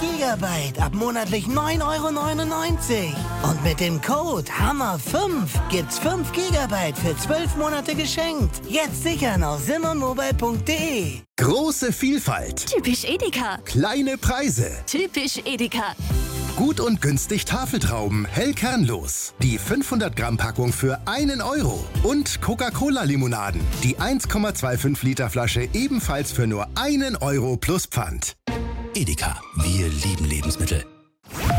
Gigabyte ab monatlich 9,99 €. Und mit dem Code HAMMER5 gibt's 5 Gigabyte für 12 Monate geschenkt. Jetzt sichern auf simonmobile.de. Große Vielfalt. Typisch Edeka. Kleine Preise. Typisch Edeka. Gut und günstig Tafeltrauben, hell kernlos. Die 500 Gramm Packung für 1 €. Und Coca-Cola-Limonaden. Die 1,25 Liter Flasche ebenfalls für nur 1 € plus Pfand. Edeka, wir lieben Lebensmittel.